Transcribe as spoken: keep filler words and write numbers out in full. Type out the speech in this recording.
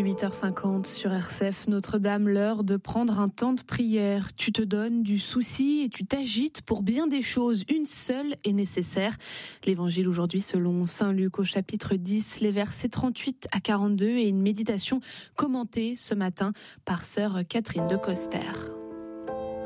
huit heures cinquante sur R C F, Notre-Dame, l'heure de prendre un temps de prière. Tu te donnes du souci et tu t'agites pour bien des choses. Une seule est nécessaire. L'évangile aujourd'hui selon Saint Luc au chapitre dix, les versets trente-huit à quarante-deux et une méditation commentée ce matin par sœur Catherine de Coster.